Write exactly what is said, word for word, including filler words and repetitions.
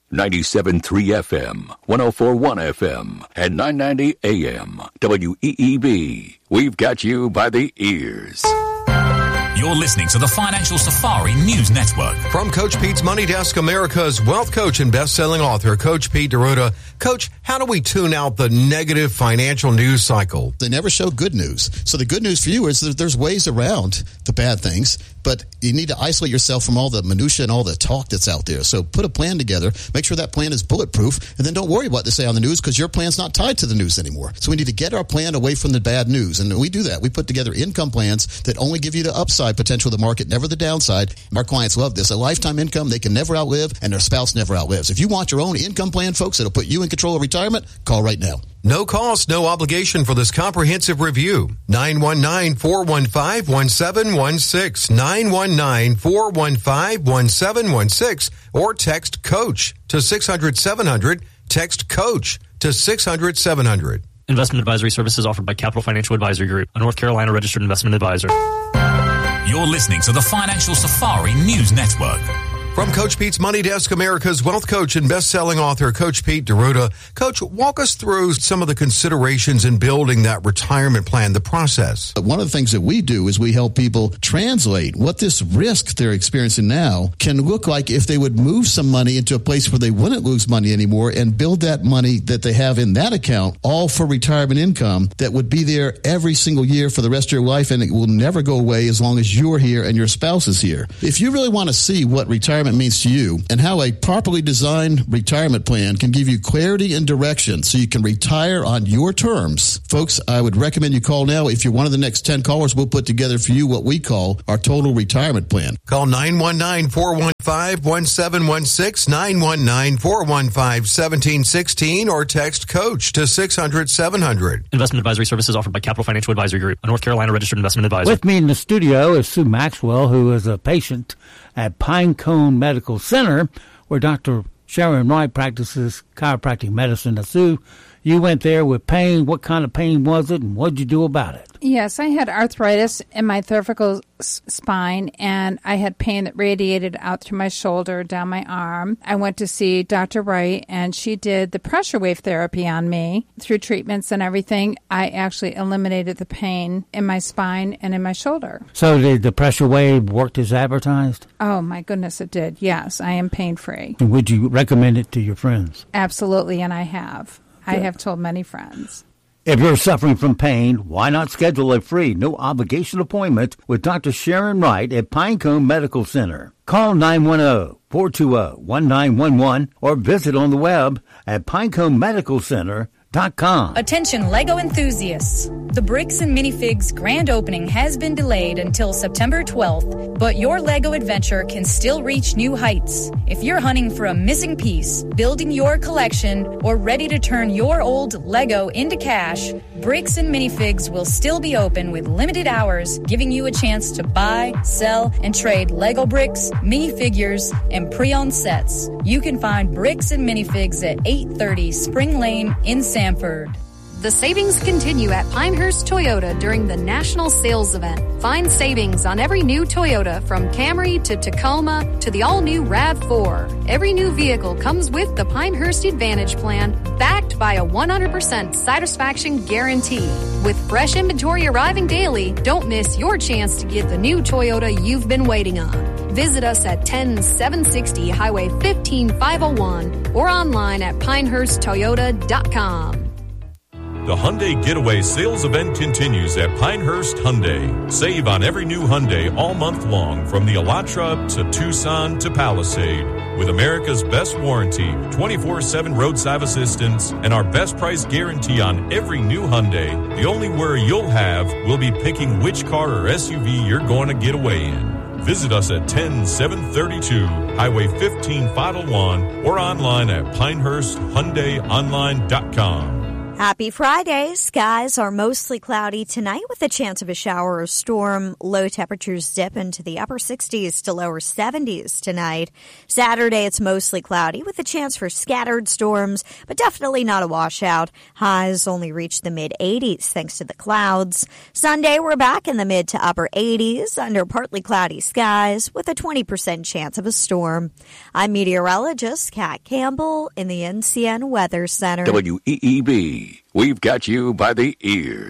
ninety-seven point three F M, one oh four point one F M, and nine ninety A M. W E E B. We've got you by the ears. You're listening to the Financial Safari News Network. From Coach Pete's Money Desk, America's wealth coach and best-selling author, Coach Pete D'Arruda. Coach, how do we tune out the negative financial news cycle? They never show good news. So the good news for you is that there's ways around the bad things, but you need to isolate yourself from all the minutia and all the talk that's out there. So put a plan together, make sure that plan is bulletproof, and then don't worry about what they say on the news because your plan's not tied to the news anymore. So we need to get our plan away from the bad news, and we do that. We put together income plans that only give you the upside potential of the market, never the downside. Our clients love this. A lifetime income they can never outlive, and their spouse never outlives. If you want your own income plan, folks, that'll put you in control of retirement, call right now. No cost, no obligation for this comprehensive review. nine one nine, four one five, one seven one six. nine one nine, four one five, one seven one six. Or text COACH to six hundred, seven hundred. Text COACH to six hundred, seven hundred. Investment advisory services offered by Capital Financial Advisory Group, a North Carolina registered investment advisor. You're listening to the Financial Safari News Network. From Coach Pete's Money Desk, America's wealth coach and best-selling author, Coach Pete D'Arruda. Coach, walk us through some of the considerations in building that retirement plan, the process. One of the things that we do is we help people translate what this risk they're experiencing now can look like if they would move some money into a place where they wouldn't lose money anymore and build that money that they have in that account all for retirement income that would be there every single year for the rest of your life, and it will never go away as long as you're here and your spouse is here. If you really want to see what retirement means to you and how a properly designed retirement plan can give you clarity and direction so you can retire on your terms, folks, I would recommend you call now. If you're one of the next ten callers, we'll put together for you what we call our total retirement plan. Call nine one nine, four one five, one seven one six, nine one nine, four one five, one seven one six, or text COACH to six hundred, seven hundred. Investment advisory services offered by Capital Financial Advisory Group, a North Carolina registered investment advisor. With me in the studio is Sue Maxwell, who is a patient at Pinecone Medical Center, where Doctor Sharon Wright practices chiropractic medicine. Now, Sue, you went there with pain. What kind of pain was it, and what did you do about it? Yes, I had arthritis in my cervical s- spine, and I had pain that radiated out through my shoulder, down my arm. I went to see Doctor Wright, and she did the pressure wave therapy on me. Through treatments and everything, I actually eliminated the pain in my spine and in my shoulder. So did the pressure wave work as advertised? Oh, my goodness, it did. Yes, I am pain-free. And would you recommend it to your friends? Absolutely, and I have. Good. I have told many friends. If you're suffering from pain, why not schedule a free, no-obligation appointment with Doctor Sharon Wright at Pinecone Medical Center? Call nine one zero, four two zero, one nine one one or visit on the web at pinecone medical center dot com. Attention LEGO enthusiasts. The Bricks and Minifigs grand opening has been delayed until September twelfth, but your LEGO adventure can still reach new heights. If you're hunting for a missing piece, building your collection, or ready to turn your old LEGO into cash, Bricks and Minifigs will still be open with limited hours, giving you a chance to buy, sell, and trade LEGO bricks, minifigures, and pre-owned sets. You can find Bricks and Minifigs at eight thirty Spring Lane in Sanford. The savings continue at Pinehurst Toyota during the National Sales Event. Find savings on every new Toyota, from Camry to Tacoma to the all-new RAV four. Every new vehicle comes with the Pinehurst Advantage Plan, backed by a one hundred percent satisfaction guarantee. With fresh inventory arriving daily, don't miss your chance to get the new Toyota you've been waiting on. Visit us at ten seven sixty Highway fifteen five oh one or online at pinehurst toyota dot com. The Hyundai Getaway sales event continues at Pinehurst Hyundai. Save on every new Hyundai all month long, from the Elantra to Tucson to Palisade. With America's best warranty, twenty-four seven roadside assistance, and our best price guarantee on every new Hyundai, the only worry you'll have will be picking which car or S U V you're going to get away in. Visit us at ten seven thirty-two Highway fifteen five oh one or online at pinehurst hyundai online dot com. Happy Friday. Skies are mostly cloudy tonight with a chance of a shower or storm. Low temperatures dip into the upper sixties to lower seventies tonight. Saturday, it's mostly cloudy with a chance for scattered storms, but definitely not a washout. Highs only reach the mid eighties thanks to the clouds. Sunday, we're back in the mid to upper eighties under partly cloudy skies with a twenty percent chance of a storm. I'm meteorologist Kat Campbell in the N C N Weather Center. W E E B. We've got you by the ears.